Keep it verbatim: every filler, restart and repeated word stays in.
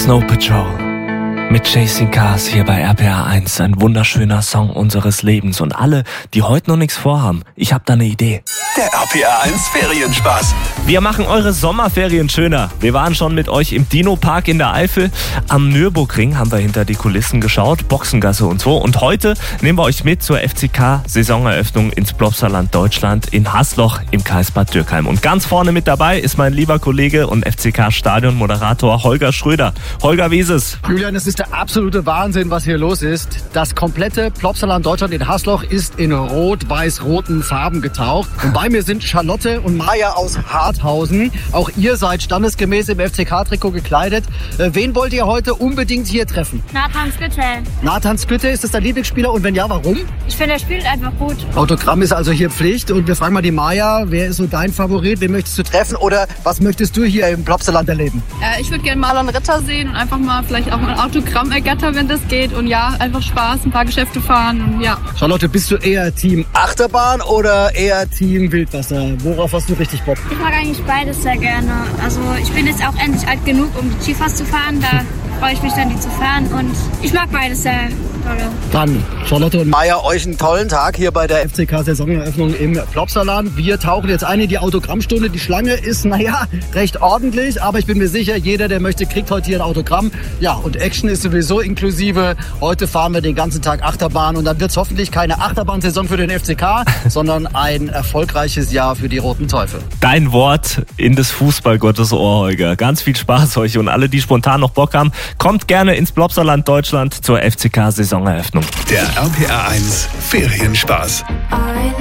Snow Patrol mit Chasing Cars hier bei R P R eins. Ein wunderschöner Song unseres Lebens. Und alle, die heute noch nichts vorhaben, ich habe da eine Idee. Der R P R eins Ferienspaß. Wir machen eure Sommerferien schöner. Wir waren schon mit euch im Dino-Park in der Eifel. Am Nürburgring haben wir hinter die Kulissen geschaut, Boxengasse und so. Und heute nehmen wir euch mit zur F C K-Saisoneröffnung ins Plopsaland Deutschland in Hasloch im Kreis Bad Dürkheim. Und ganz vorne mit dabei ist mein lieber Kollege und F C K-Stadionmoderator Holger Schröder. Holger, wie ist es? Julian, es ist der absolute Wahnsinn, was hier los ist. Das komplette Plopsaland Deutschland in Hasloch ist in rot-weiß-roten Farben getaucht. Und bei mir sind Charlotte und Maja aus Harthausen. Auch ihr seid standesgemäß im F C K-Trikot gekleidet. Äh, wen wollt ihr heute unbedingt hier treffen? Nathan Skytte. Nathan Skytte, ist das dein Lieblingsspieler? Und wenn ja, warum? Ich finde, er spielt einfach gut. Autogramm ist also hier Pflicht. Und wir fragen mal die Maja, wer ist so dein Favorit? Wen möchtest du treffen? Oder was möchtest du hier im Plopsaland erleben? Äh, ich würde gerne Marlon Ritter sehen und einfach mal vielleicht auch mal ein Autogramm ergattern, wenn das geht. Und ja, einfach Spaß, ein paar Geschäfte fahren und ja. Charlotte, bist du eher Team Achterbahn oder eher Team Wildwasser? Worauf hast du richtig Bock? Ich mag eigentlich beides sehr gerne. Also ich bin jetzt auch endlich alt genug, um die Skifahrt zu fahren. Da freue ich mich dann, die zu fahren. Und ich mag beides sehr doll. Dann, Charlotte und Maja, euch einen tollen Tag hier bei der F C K-Saisoneröffnung im Plopsaland. Wir tauchen jetzt ein in die Autogrammstunde. Die Schlange ist, naja, recht ordentlich. Aber ich bin mir sicher, jeder, der möchte, kriegt heute hier ein Autogramm. Ja, und Action ist sowieso inklusive. Heute fahren wir den ganzen Tag Achterbahn. Und dann wird es hoffentlich keine Achterbahnsaison für den F C K, sondern ein erfolgreiches Jahr für die Roten Teufel. Dein Wort in des Fußballgottes Ohr, Holger. Ganz viel Spaß euch und alle, die spontan noch Bock haben, kommt gerne ins Plopsaland Deutschland zur F C K-Saisoneröffnung. Der R P R eins Ferienspaß.